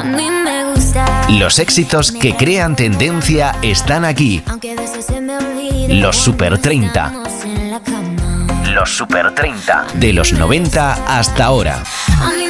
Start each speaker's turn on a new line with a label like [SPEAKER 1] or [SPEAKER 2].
[SPEAKER 1] mí me gusta.
[SPEAKER 2] Los éxitos que crean tendencia están aquí.
[SPEAKER 1] Aunque a veces se me olvida.
[SPEAKER 2] Los Super 30.
[SPEAKER 1] Estamos en la cama.
[SPEAKER 2] Los Super 30. De los 90 hasta ahora.
[SPEAKER 1] A mí